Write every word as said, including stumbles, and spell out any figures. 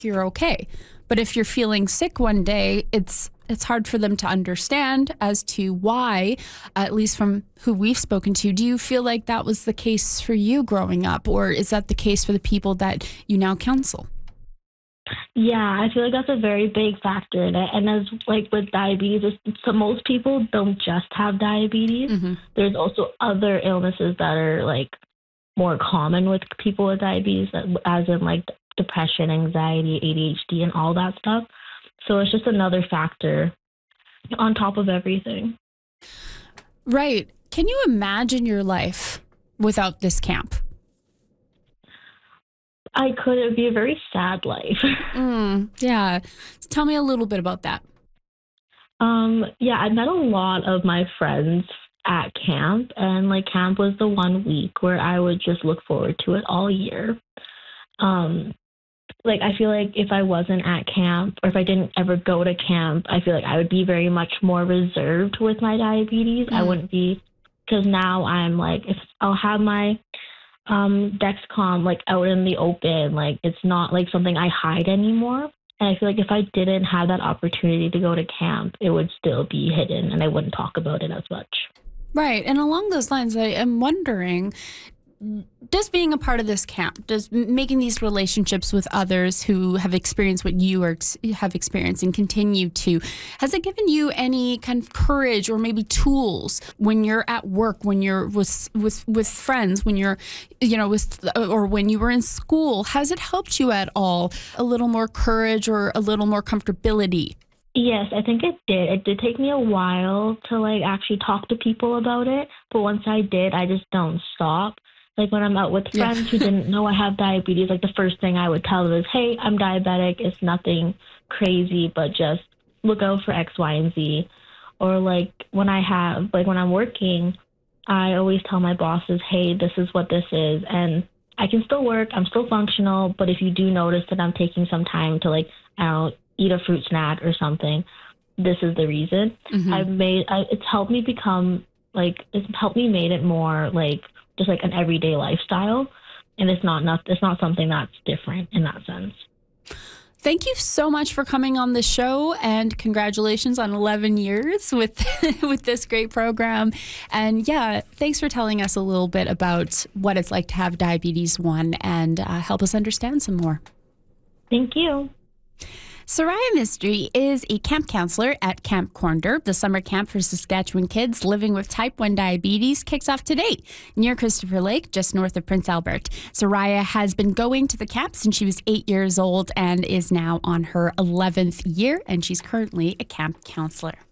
you're okay. But if you're feeling sick one day, it's it's hard for them to understand as to why, at least from who we've spoken to. Do you feel like that was the case for you growing up, or is that the case for the people that you now counsel? Yeah, I feel like that's a very big factor in it. And as like with diabetes, it's, so most people don't just have diabetes. Mm-hmm. There's also other illnesses that are like more common with people with diabetes, as in like depression, anxiety, A D H D, and all that stuff. So it's just another factor on top of everything. Right. Can you imagine your life without this camp? I could. It would be a very sad life. Mm, yeah. Tell me a little bit about that. Um, yeah, I met a lot of my friends at camp, and like camp was the one week where I would just look forward to it all year. Um, like I feel like if I wasn't at camp, or if I didn't ever go to camp, I feel like I would be very much more reserved with my diabetes. Mm. I wouldn't be, because now I'm like, if I'll have my um, Dexcom like out in the open, like it's not like something I hide anymore. And I feel like if I didn't have that opportunity to go to camp, it would still be hidden and I wouldn't talk about it as much. Right. And along those lines, I am wondering, does being a part of this camp, does making these relationships with others who have experienced what you are, have experienced and continue to, has it given you any kind of courage or maybe tools when you're at work, when you're with with with friends, when you're, you know, with, or when you were in school? Has it helped you at all? A little more courage or a little more comfortability? Yes, I think it did. It did take me a while to like actually talk to people about it, but once I did, I just don't stop. Like when I'm out with friends yeah. who didn't know I have diabetes, like the first thing I would tell them is, hey, I'm diabetic. It's nothing crazy, but just look out for X, Y, and Z. Or like when I have, like when I'm working, I always tell my bosses, hey, this is what this is. And I can still work. I'm still functional. But if you do notice that I'm taking some time to like, I don't know, eat a fruit snack or something, this is the reason. Mm-hmm. I've made, I, it's helped me become like, it's helped me made it more like, just like an everyday lifestyle. And it's not, not it's not something that's different in that sense. Thank you so much for coming on the show, and congratulations on eleven years with with this great program. And yeah, thanks for telling us a little bit about what it's like to have diabetes one and uh, help us understand some more. Thank you. Soraya Mystery is a camp counselor at Camp Cornder. The summer camp for Saskatchewan kids living with type one diabetes kicks off today near Christopher Lake, just north of Prince Albert. Soraya has been going to the camp since she was eight years old and is now on her eleventh year, and she's currently a camp counselor.